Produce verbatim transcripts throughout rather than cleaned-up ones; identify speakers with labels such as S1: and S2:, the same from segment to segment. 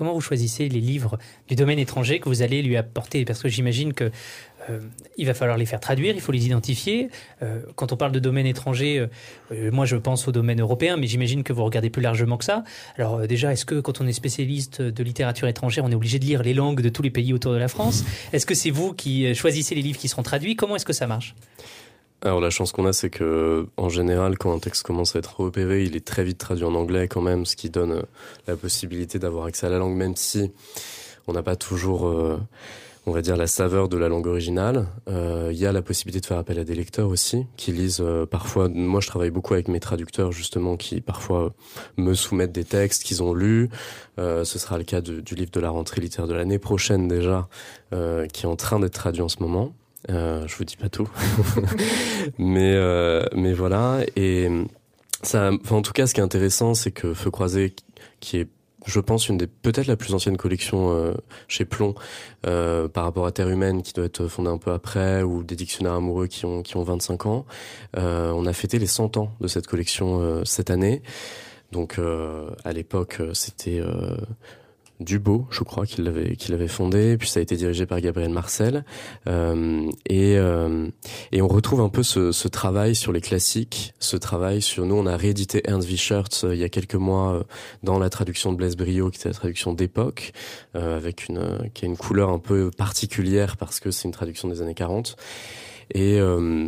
S1: Comment vous choisissez les livres du domaine étranger que vous allez lui apporter? Parce que j'imagine que euh, il va falloir les faire traduire, il faut les identifier. Euh, quand on parle de domaine étranger, euh, moi je pense au domaine européen, mais j'imagine que vous regardez plus largement que ça. Alors euh, déjà, est-ce que quand on est spécialiste de littérature étrangère, on est obligé de lire les langues de tous les pays autour de la France? Est-ce que c'est vous qui choisissez les livres qui seront traduits? Comment est-ce que ça marche?
S2: Alors la chance qu'on a, c'est que en général, quand un texte commence à être repéré, il est très vite traduit en anglais quand même, ce qui donne la possibilité d'avoir accès à la langue, même si on n'a pas toujours, euh, on va dire, la saveur de la langue originale. Euh, il y a la possibilité de faire appel à des lecteurs aussi, qui lisent euh, parfois. Moi, je travaille beaucoup avec mes traducteurs justement, qui parfois me soumettent des textes qu'ils ont lus. Euh, ce sera le cas de, du livre de la rentrée littéraire de l'année prochaine déjà, euh, qui est en train d'être traduit en ce moment. Euh, je vous dis pas tout, mais euh, mais voilà. Et ça, enfin, en tout cas, ce qui est intéressant, c'est que Feux croisés, qui est, je pense, une des peut-être la plus ancienne collection euh, chez Plon, euh, par rapport à Terre humaine, qui doit être fondée un peu après, ou des dictionnaires amoureux qui ont qui ont vingt-cinq ans. Euh, on a fêté les cent ans de cette collection euh, cette année. Donc, euh, à l'époque, c'était euh, Dubo, je crois, qu'il l'avait, qu'il l'avait fondé, puis ça a été dirigé par Gabriel Marcel, euh, et euh, et on retrouve un peu ce, ce travail sur les classiques, ce travail sur, nous on a réédité Ernst Wiechert euh, il y a quelques mois euh, dans la traduction de Blaise Briot, qui était la traduction d'époque, euh, avec une euh, qui a une couleur un peu particulière parce que c'est une traduction des années quarante, et euh,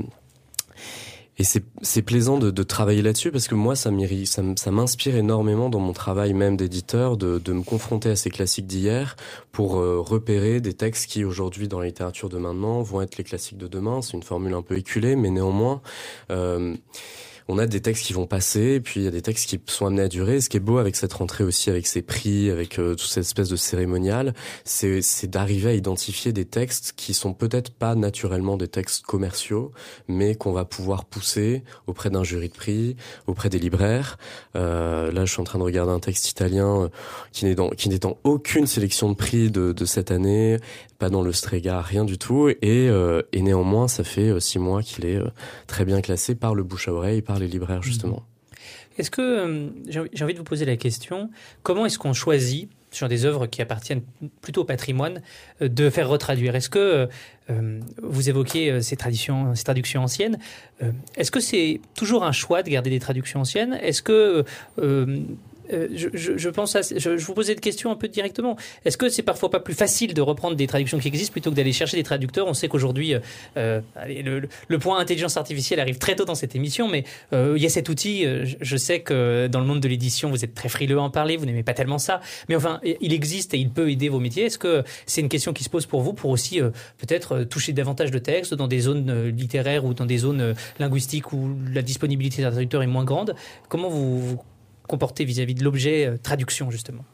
S2: Et c'est, c'est plaisant de, de travailler là-dessus parce que moi, ça, ça, ça m'inspire énormément dans mon travail même d'éditeur de, de me confronter à ces classiques d'hier pour euh, repérer des textes qui aujourd'hui dans la littérature de maintenant vont être les classiques de demain. C'est une formule un peu éculée, mais néanmoins, euh, on a des textes qui vont passer, et puis il y a des textes qui sont amenés à durer. Ce qui est beau avec cette rentrée aussi, avec ces prix, avec euh, toute cette espèce de cérémonial, c'est, c'est d'arriver à identifier des textes qui sont peut-être pas naturellement des textes commerciaux, mais qu'on va pouvoir pousser auprès d'un jury de prix, auprès des libraires. Euh, là, je suis en train de regarder un texte italien qui n'est dans, qui n'est dans aucune sélection de prix de, de cette année, pas dans le Strega, rien du tout, et, euh, et néanmoins, ça fait euh, six mois qu'il est euh, très bien classé par le bouche à oreille, par les libraires justement.
S1: Est-ce que, euh, j'ai envie de vous poser la question, comment est-ce qu'on choisit, sur des œuvres qui appartiennent plutôt au patrimoine, euh, de faire retraduire? Est-ce que, euh, vous évoquez euh, ces, traditions, ces traductions anciennes, euh, est-ce que c'est toujours un choix de garder des traductions anciennes? Est-ce que... Euh, Euh, je, je, je pense à, je, je vous posais une question un peu directement. Est-ce que c'est parfois pas plus facile de reprendre des traductions qui existent plutôt que d'aller chercher des traducteurs? On sait qu'aujourd'hui, euh, allez, le, le point intelligence artificielle arrive très tôt dans cette émission, mais euh, il y a cet outil. Euh, je, je sais que dans le monde de l'édition, vous êtes très frileux à en parler, vous n'aimez pas tellement ça, mais enfin, il existe et il peut aider vos métiers. Est-ce que c'est une question qui se pose pour vous, pour aussi euh, peut-être euh, toucher davantage de textes dans des zones euh, littéraires ou dans des zones euh, linguistiques où la disponibilité d'un traducteur est moins grande? Comment vous, vous comporter vis-à-vis de l'objet euh, traduction, justement?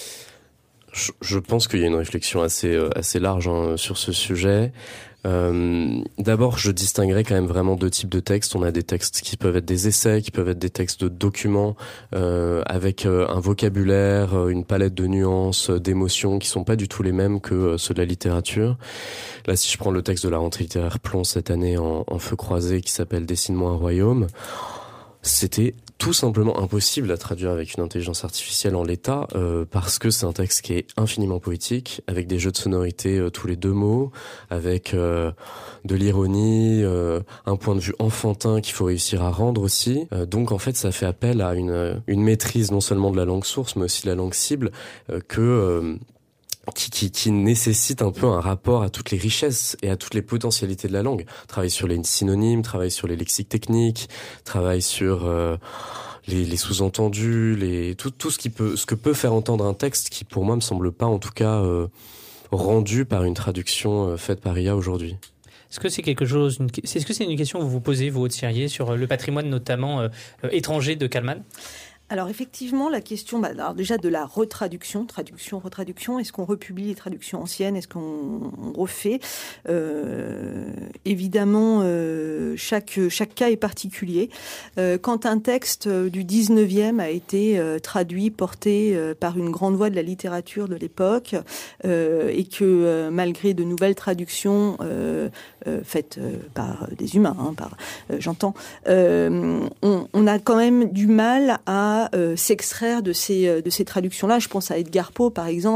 S2: Je, je pense qu'il y a une réflexion assez, euh, assez large hein, sur ce sujet. Euh, d'abord, je distinguerais quand même vraiment deux types de textes. On a des textes qui peuvent être des essais, qui peuvent être des textes de documents, euh, avec euh, un vocabulaire, une palette de nuances, d'émotions qui sont pas du tout les mêmes que euh, ceux de la littérature. Là, si je prends le texte de la rentrée littéraire Plon cette année en, en Feux croisés qui s'appelle Dessine-moi un royaume, c'était tout simplement impossible à traduire avec une intelligence artificielle en l'état, euh, parce que c'est un texte qui est infiniment poétique, avec des jeux de sonorités euh, tous les deux mots, avec euh, de l'ironie, euh, un point de vue enfantin qu'il faut réussir à rendre aussi. Euh, donc en fait, ça fait appel à une, une maîtrise non seulement de la langue source, mais aussi de la langue cible, euh, que... Euh, Qui, qui, qui nécessite un peu un rapport à toutes les richesses et à toutes les potentialités de la langue. Travaille sur les synonymes, travaille sur les lexiques techniques, travaille sur euh, les, les sous-entendus, les tout, tout ce qui peut, ce que peut faire entendre un texte qui, pour moi, me semble pas, en tout cas, euh, rendu par une traduction euh, faite par I A aujourd'hui.
S1: Est-ce que c'est quelque chose, une, est-ce que c'est une question que vous vous posez, vous, Aude-Sirier, sur le patrimoine notamment euh, euh, étranger de Kallmann?
S3: Alors effectivement, la question bah, alors déjà de la retraduction, traduction, retraduction, est-ce qu'on republie les traductions anciennes, est-ce qu'on on refait euh, Évidemment, euh, chaque, chaque cas est particulier. Euh, quand un texte du dix-neuvième a été euh, traduit, porté euh, par une grande voix de la littérature de l'époque, euh, et que euh, malgré de nouvelles traductions euh, euh, faites euh, par des humains, hein, par, euh, j'entends, euh, on, on a quand même du mal à Euh, s'extraire de ces, de ces traductions-là. Je pense à Edgar Poe, par exemple,